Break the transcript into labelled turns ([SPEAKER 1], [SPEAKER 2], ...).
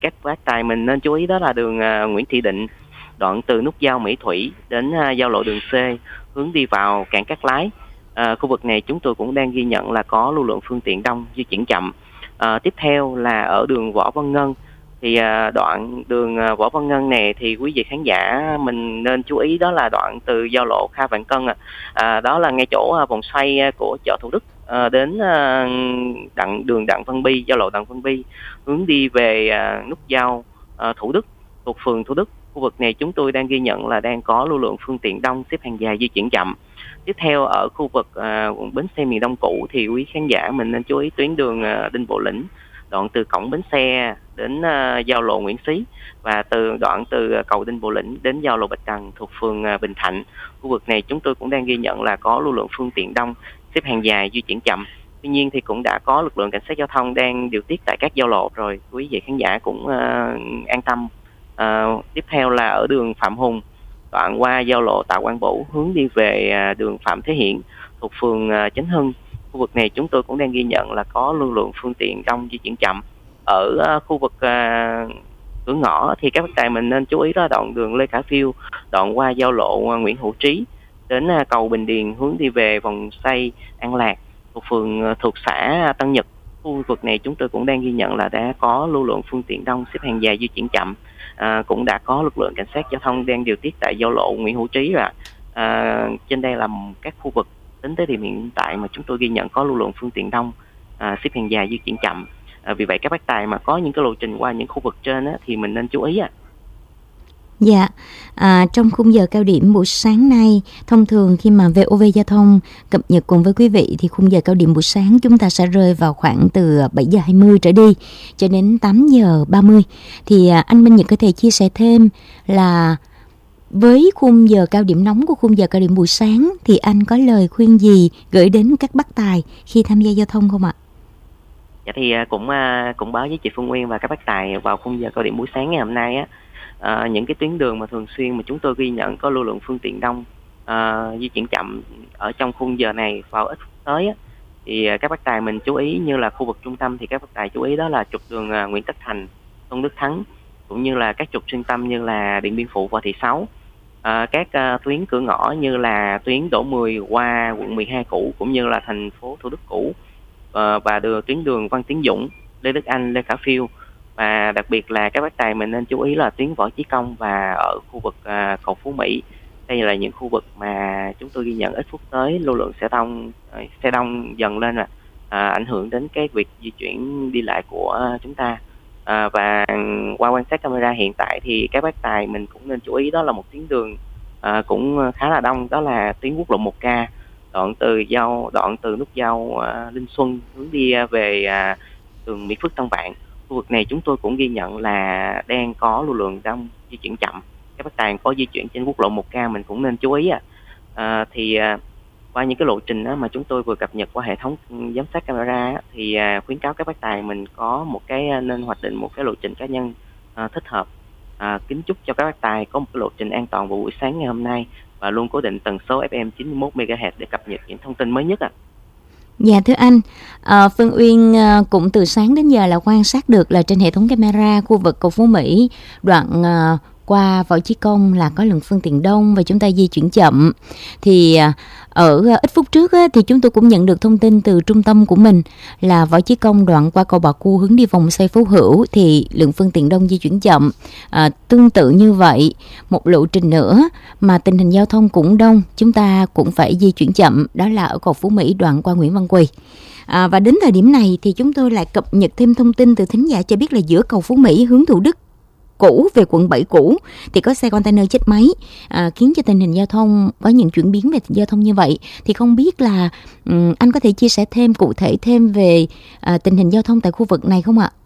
[SPEAKER 1] các bác tài mình nên chú ý đó là đường Nguyễn Thị Định, đoạn từ nút giao Mỹ Thủy đến giao lộ đường C hướng đi vào cảng Cát Lái. Khu vực này chúng tôi cũng đang ghi nhận là có lưu lượng phương tiện đông, di chuyển chậm. Tiếp theo là ở đường Võ Văn Ngân, thì đoạn đường Võ Văn Ngân này thì quý vị khán giả mình nên chú ý đó là đoạn từ giao lộ Kha Vạn Cân, đó là ngay chỗ vòng xoay của chợ Thủ Đức, đến đường Đặng Văn Bi, giao lộ Đặng Văn Bi hướng đi về nút giao Thủ Đức thuộc phường Thủ Đức. Khu vực này chúng tôi đang ghi nhận là đang có lưu lượng phương tiện đông, xếp hàng dài, di chuyển chậm. Tiếp theo ở khu vực bến xe miền Đông cũ thì quý khán giả mình nên chú ý tuyến đường Đinh Bộ Lĩnh, đoạn từ cổng bến xe đến giao lộ Nguyễn Xí, và đoạn từ cầu Đinh Bộ Lĩnh đến giao lộ Bạch Đằng thuộc phường Bình Thạnh. Khu vực này chúng tôi cũng đang ghi nhận là có lưu lượng phương tiện đông, xếp hàng dài, di chuyển chậm. Tuy nhiên thì cũng đã có lực lượng cảnh sát giao thông đang điều tiết tại các giao lộ rồi, quý vị khán giả cũng an tâm. Tiếp theo là ở đường Phạm Hùng, đoạn qua giao lộ Tạ Quang Bửu hướng đi về đường Phạm Thế Hiển thuộc phường Chánh Hưng. Khu vực này chúng tôi cũng đang ghi nhận là có lưu lượng phương tiện đông, di chuyển chậm. Ở khu vực cửa ngõ thì các bác tài mình nên chú ý đó đoạn đường Lê Khả Phiêu, đoạn qua giao lộ Nguyễn Hữu Trí đến cầu Bình Điền hướng đi về vòng xoay An Lạc thuộc xã Tân Nhật. Khu vực này chúng tôi cũng đang ghi nhận là đã có lưu lượng phương tiện đông, xếp hàng dài, di chuyển chậm. Cũng đã có lực lượng cảnh sát giao thông đang điều tiết tại giao lộ Nguyễn Hữu Trí rồi. Trên đây là các khu vực tính tới điểm hiện tại mà chúng tôi ghi nhận có lưu lượng phương tiện đông, xếp hàng dài, di chuyển chậm. Vì vậy các bác tài mà có những cái lộ trình qua những khu vực trên thì mình nên chú ý ạ.
[SPEAKER 2] Dạ, trong khung giờ cao điểm buổi sáng nay, thông thường khi mà VOV Giao thông cập nhật cùng với quý vị thì khung giờ cao điểm buổi sáng chúng ta sẽ rơi vào khoảng từ 7 giờ 20 trở đi cho đến 8 giờ 30. Thì anh Minh Nhật có thể chia sẻ thêm là với khung giờ cao điểm nóng của khung giờ cao điểm buổi sáng thì anh có lời khuyên gì gửi đến các bác tài khi tham gia giao thông không ạ?
[SPEAKER 1] Dạ thì cũng báo với chị Phương Nguyên và các bác tài vào khung giờ cao điểm buổi sáng ngày hôm nay những cái tuyến đường mà thường xuyên mà chúng tôi ghi nhận có lưu lượng phương tiện đông, di chuyển chậm ở trong khung giờ này vào ít phút tới thì các bác tài mình chú ý, như là khu vực trung tâm thì các bác tài chú ý đó là trục đường Nguyễn Tất Thành, Tôn Đức Thắng, cũng như là các trục trung tâm như là Điện Biên Phủ, Võ Thị Sáu, các tuyến cửa ngõ như là tuyến Đỗ Mười qua quận 12 cũ cũng như là thành phố Thủ Đức cũ, và tuyến đường Văn Tiến Dũng, Lê Đức Anh, Lê Khả Phiêu. Và đặc biệt là các bác tài mình nên chú ý là tuyến Võ Chí Công và ở khu vực cầu Phú Mỹ. Đây là những khu vực mà chúng tôi ghi nhận ít phút tới lưu lượng xe đông dần lên, ảnh hưởng đến cái việc di chuyển đi lại của chúng ta. Và qua quan sát camera hiện tại thì các bác tài mình cũng nên chú ý đó là một tuyến đường cũng khá là đông, đó là tuyến quốc lộ 1K, đoạn từ nút giao Linh Xuân hướng đi về đường Mỹ Phước Tân Vạn. Khu vực này chúng tôi cũng ghi nhận là đang có lưu lượng đông, di chuyển chậm. Các bác tài có di chuyển trên quốc lộ 1K mình cũng nên chú ý qua những cái lộ trình mà chúng tôi vừa cập nhật qua hệ thống giám sát camera thì khuyến cáo các bác tài mình có một cái nên hoạch định một cái lộ trình cá nhân thích hợp. Kính chúc cho các bác tài có một cái lộ trình an toàn vào buổi sáng ngày hôm nay và luôn cố định tần số FM 91 MHz để cập nhật những thông tin mới nhất
[SPEAKER 2] Dạ thưa anh, Phương Uyên cũng từ sáng đến giờ là quan sát được là trên hệ thống camera khu vực cầu Phú Mỹ đoạn qua Võ Chí Công là có lượng phương tiện đông và chúng ta di chuyển chậm. Thì ở ít phút trước thì chúng tôi cũng nhận được thông tin từ trung tâm của mình là Võ Chí Công đoạn qua cầu Bà Cua hướng đi vòng xoay Phú Hữu thì lượng phương tiện đông, di chuyển chậm. Tương tự như vậy, một lộ trình nữa mà tình hình giao thông cũng đông, chúng ta cũng phải di chuyển chậm, đó là ở cầu Phú Mỹ đoạn qua Nguyễn Văn Quỳ. Và đến thời điểm này thì chúng tôi lại cập nhật thêm thông tin từ thính giả cho biết là giữa cầu Phú Mỹ hướng Thủ Đức cũ về quận 7 cũ thì có xe container chết máy, khiến cho tình hình giao thông có những chuyển biến về giao thông như vậy. Thì không biết là anh có thể chia sẻ thêm cụ thể thêm về tình hình giao thông tại khu vực này không ạ?